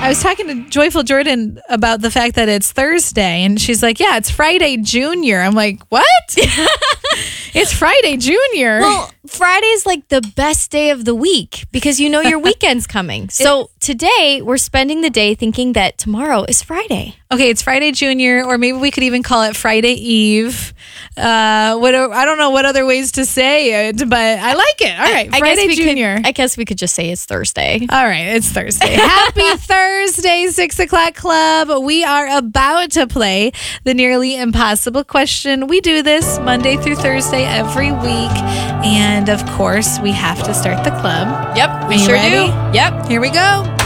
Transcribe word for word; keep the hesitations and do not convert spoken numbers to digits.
I was talking to Joyful Jordan about the fact that it's Thursday, and she's like, yeah, it's Friday Junior. I'm like, what? It's Friday Junior. Well, Friday's like the best day of the week because you know your weekend's coming. So today we're spending the day thinking that tomorrow is Friday. Okay, it's Friday Junior, or maybe we could even call it Friday Eve. Uh, what I don't know what other ways to say it, but I like it. All right, I, I Friday guess we Junior. Could, I guess we could just say it's Thursday. All right, it's Thursday. Happy Thursday, six o'clock club. We are about to play the nearly impossible question. We do this Monday through Thursday every week. And of course, we have to start the club. Yep, we Are you sure ready? do. Yep. Here we go.